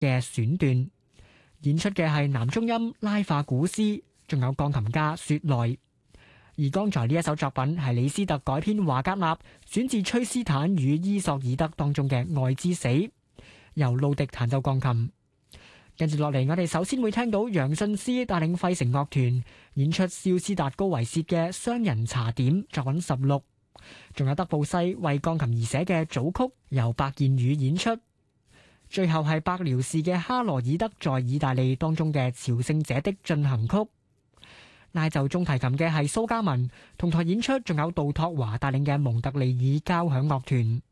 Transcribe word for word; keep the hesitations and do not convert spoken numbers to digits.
嘅選段。演出嘅係男中音拉法古斯，仲有鋼琴家雪萊。而剛才呢一首作品係李斯特改編華格納選自崔斯坦與伊索爾德當中嘅《愛之死》，由路迪彈奏鋼琴。跟住落嚟，我哋首先會聽到楊信思帶領費城樂團演出肖斯達高維薛嘅雙人茶點作品十六，仲有德布西為鋼琴而寫嘅組曲由白燕宇演出。最後係白遼士嘅哈羅爾德在意大利當中嘅朝聖者的進行曲。拉奏中提琴嘅係蘇嘉文，同台演出仲有杜托華帶領嘅蒙特利爾交響樂團。